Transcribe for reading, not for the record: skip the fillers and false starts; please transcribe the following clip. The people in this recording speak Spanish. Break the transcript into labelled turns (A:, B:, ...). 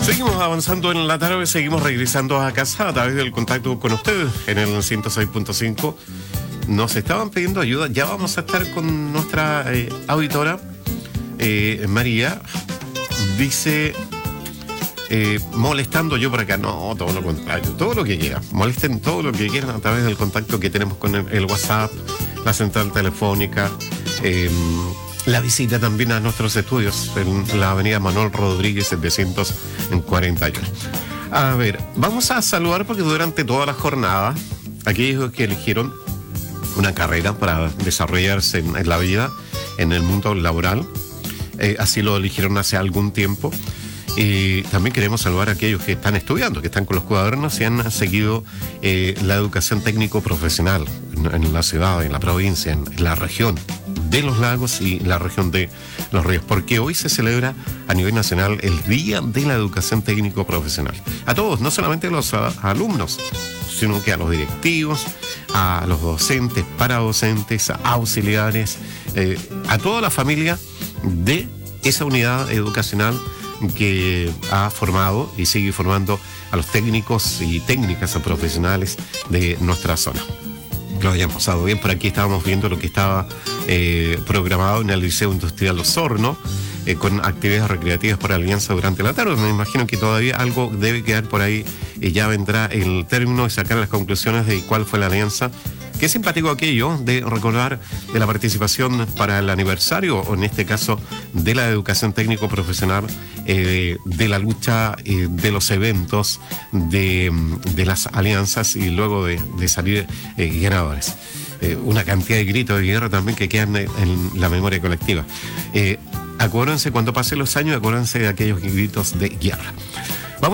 A: Seguimos avanzando en la tarde, seguimos regresando a casa a través del contacto con ustedes en el 106.5. Nos estaban pidiendo ayuda, ya vamos a estar con nuestra auditora María. Dice, molestando yo por acá, no, todo lo contrario, todo lo que quiera, molesten todo lo que quieran a través del contacto que tenemos con el WhatsApp, la central telefónica, la visita también a nuestros estudios en la avenida Manuel Rodríguez 741. A ver, vamos a saludar porque durante toda la jornada, aquellos que eligieron una carrera para desarrollarse en la vida, en el mundo laboral, así lo eligieron hace algún tiempo. Y también queremos saludar a aquellos que están estudiando, que están con los cuadernos y han seguido la educación técnico-profesional en la ciudad, en la provincia, en la región de los lagos y la región de los ríos, porque hoy se celebra a nivel nacional el Día de la Educación Técnico-Profesional. A todos, no solamente a los alumnos, sino que a los directivos, a los docentes, paradocentes, a auxiliares, a toda la familia de esa unidad educacional que ha formado y sigue formando a los técnicos y técnicas profesionales de nuestra zona. Lo hayan pasado bien. Por aquí estábamos viendo lo que estaba programado en el Liceo Industrial Osorno, con actividades recreativas por Alianza durante la tarde. Me imagino que todavía algo debe quedar por ahí y ya vendrá el término y sacar las conclusiones de cuál fue la alianza. Qué simpático aquello de recordar de la participación para el aniversario, o en este caso de la educación técnico-profesional, de la lucha, de los eventos, de las alianzas y luego de salir ganadores. Una cantidad de gritos de guerra también que quedan en la memoria colectiva. Acuérdense, cuando pasen los años, acuérdense de aquellos gritos de guerra.